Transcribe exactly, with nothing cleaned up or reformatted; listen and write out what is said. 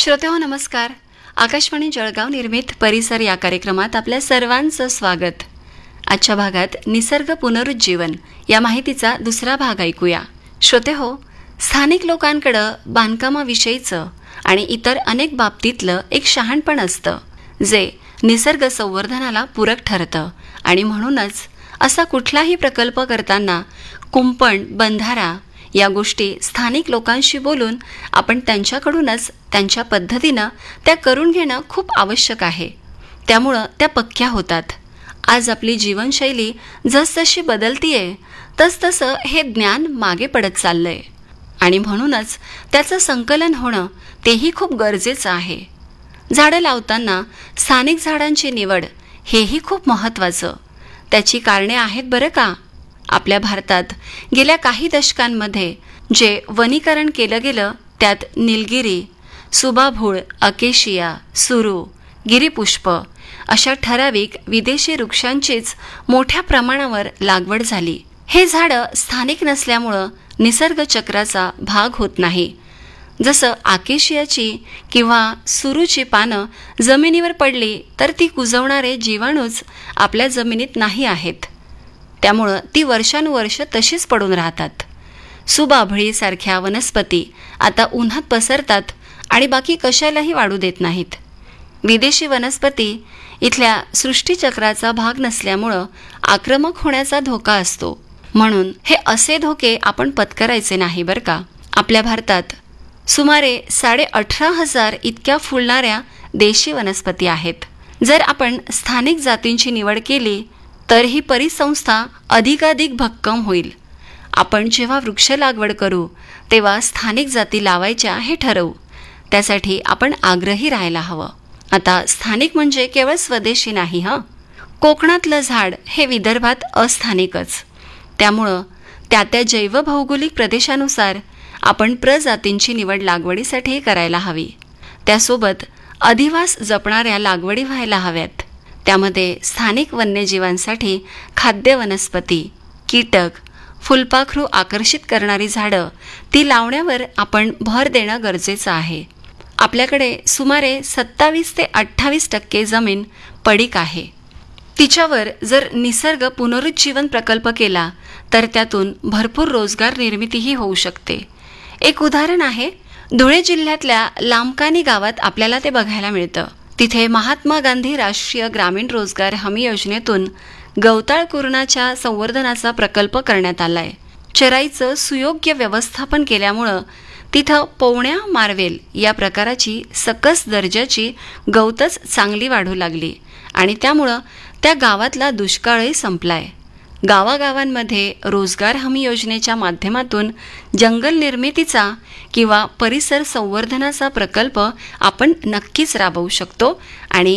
श्रोतेहो नमस्कार. आकाशवाणी जळगाव निर्मित परिसर या कार्यक्रमात आपल्या सर्वांचं स्वागत. आजच्या भागात निसर्ग पुनरुज्जीवन या माहितीचा दुसरा भाग ऐकूया. श्रोतेहो, स्थानिक लोकांकडं बांधकामाविषयीचं आणि इतर अनेक बाबतीतलं एक शहाणपण असतं जे निसर्ग संवर्धनाला पूरक ठरतं आणि म्हणूनच असा कुठलाही प्रकल्प करताना कुंपण, बंधारा या गोष्टी स्थानिक लोकांशी बोलून आपण त्यांच्याकडूनच त्यांच्या पद्धतीनं त्या करून घेणं खूप आवश्यक आहे. त्यामुळं त्या पक्क्या होतात. आज आपली जीवनशैली जसजशी बदलतीये तसतसं हे ज्ञान मागे पडत चाललंय आणि म्हणूनच त्याचं संकलन होणं तेही खूप गरजेचं आहे. झाडं लावताना स्थानिक झाडांची निवड हेही खूप महत्त्वाचं. त्याची कारणे आहेत बरं का. आपल्या भारतात गेल्या काही दशकांमध्ये जे वनीकरण केलं गेलं त्यात निलगिरी, सुबाभूळ, अकेशिया, सुरू, गिरीपुष्प अशा ठराविक विदेशी वृक्षांचीच मोठ्या प्रमाणावर लागवड झाली. हे झाडं स्थानिक नसल्यामुळं निसर्ग चक्राचा भाग होत नाही. जसं आकेशियाची किंवा सुरूची पानं जमिनीवर पडली तर ती कुजवणारे जीवाणूच आपल्या जमिनीत नाही आहेत. त्यामुळं ती वर्षानुवर्ष तशीच पडून राहतात. सुबाभळीसारख्या वनस्पती आता उन्हात पसरतात आणि बाकी कशालाही वाढू देत नाहीत. विदेशी वनस्पती इथल्या सृष्टीचक्राचा भाग नसल्यामुळं आक्रमक होण्याचा धोका असतो. म्हणून हे असे धोके आपण पत्करायचे नाही बरं का. आपल्या भारतात सुमारे साडे अठरा हजार इतक्या फुलणाऱ्या देशी वनस्पती आहेत. जर आपण स्थानिक जातींची निवड केली तर ही परिसंस्था अधिकाधिक भक्कम होईल. आपण जेव्हा वृक्ष लागवड करू तेव्हा स्थानिक जाती लावायच्या हे ठरवू. त्यासाठी आपण आग्रही राहायला हवं. आता स्थानिक म्हणजे केवळ स्वदेशी नाही हं. कोकणातलं झाड हे विदर्भात अस्थानिकच. त्यामुळं त्या त्या जैवभौगोलिक प्रदेशानुसार आपण प्रजातींची निवड लागवडीसाठी करायला हवी. त्यासोबत अधिवास जपणाऱ्या लागवडी व्हायला हव्यात. त्यामध्ये स्थानिक वन्यजीवांसाठी खाद्य वनस्पती, कीटक, फुलपाखरू आकर्षित करणारी झाडं ती लावण्यावर आपण भर देणं गरजेचं आहे. आपल्याकडे सुमारे सत्तावीस ते अठ्ठावीस टक्के जमीन पडीक आहे. तिच्यावर जर निसर्ग पुनरुज्जीवन प्रकल्प केला तर त्यातून भरपूर रोजगार निर्मितीही होऊ शकते. एक उदाहरण आहे, धुळे जिल्ह्यातल्या लांबकानी गावात आपल्याला ते बघायला मिळतं. तिथे महात्मा गांधी राष्ट्रीय ग्रामीण रोजगार हमी योजनेतून गवताळ कुरणाच्या संवर्धनाचा प्रकल्प करण्यात आलाय. चराईचं सुयोग्य व्यवस्थापन केल्यामुळं तिथं पवण्या मार्वेल या प्रकाराची सकस दर्जाची गवतच चांगली वाढू लागली आणि त्यामुळं त्या गावातला दुष्काळही संपलाय. गावागावांमध्ये रोजगार हमी योजनेच्या माध्यमातून जंगल निर्मितीचा किंवा परिसर संवर्धनाचा प्रकल्प आपण नक्कीच राबवू शकतो आणि